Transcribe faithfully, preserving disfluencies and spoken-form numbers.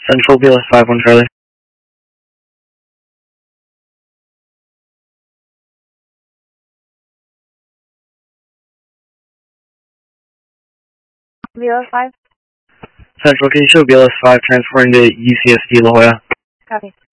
Central B L S five one Charlie. B L S five? Central, can you show B L S five transporting to U C S D La Jolla? Copy.